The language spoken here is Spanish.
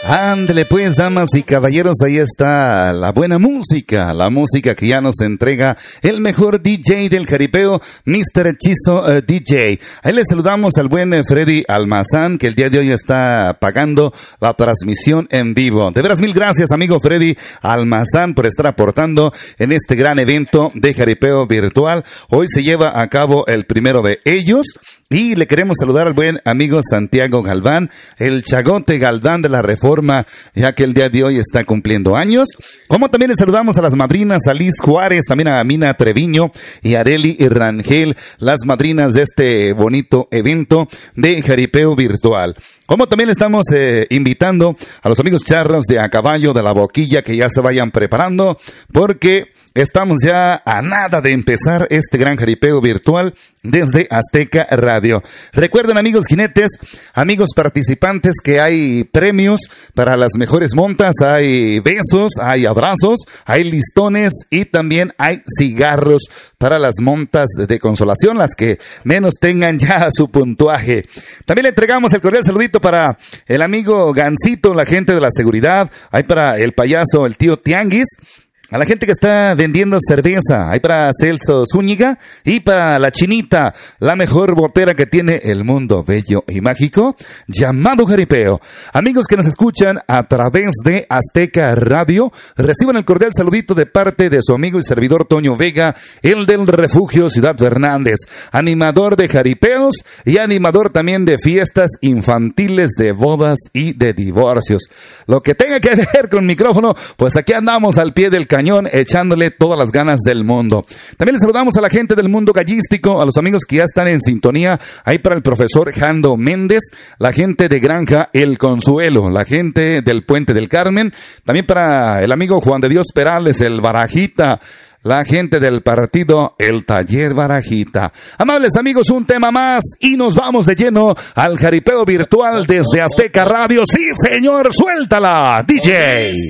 Ándele pues, damas y caballeros, ahí está la buena música, la música que ya nos entrega el mejor DJ del jaripeo, Mr. Hechizo DJ. Ahí le saludamos al buen Freddy Almazán, que el día de hoy está pagando la transmisión en vivo. De veras, mil gracias, amigo Freddy Almazán, por estar aportando en este gran evento de jaripeo virtual. Hoy se lleva a cabo el primero de ellos. Y le queremos saludar al buen amigo Santiago Galván, el Chagote Galván de la Reforma, ya que el día de hoy está cumpliendo años. Como también le saludamos a las madrinas, a Liz Juárez, también a Mina Treviño y Areli y Rangel, las madrinas de este bonito evento de jaripeo virtual. Como también le estamos invitando a los amigos charros de A Caballo de la Boquilla que ya se vayan preparando, porque estamos ya a nada de empezar este gran jaripeo virtual desde Azteca Radio. Recuerden, amigos jinetes, amigos participantes, que hay premios para las mejores montas, hay besos, hay abrazos, hay listones y también hay cigarros para las montas de consolación, las que menos tengan ya su puntuaje. También le entregamos el cordial saludito para el amigo Gancito, la gente de la seguridad, hay para el payaso, el tío Tianguis, a la gente que está vendiendo cerveza, hay para Celso Zúñiga y para la Chinita, la mejor botera que tiene el mundo bello y mágico, llamado jaripeo. Amigos que nos escuchan a través de Azteca Radio, reciban el cordial saludito de parte de su amigo y servidor Toño Vega, el del Refugio Ciudad Fernández, animador de jaripeos y animador también de fiestas infantiles, de bodas y de divorcios. Lo que tenga que ver con micrófono, pues aquí andamos al pie del cañón, echándole todas las ganas del mundo. También les saludamos a la gente del mundo gallístico, a los amigos que ya están en sintonía, ahí para el profesor Jando Méndez, la gente de Granja El Consuelo, la gente del Puente del Carmen, también para el amigo Juan de Dios Perales, el Barajita, la gente del partido El Taller Barajita. Amables amigos, un tema más y nos vamos de lleno al jaripeo virtual desde Azteca Radio. Sí, señor, suéltala, DJ.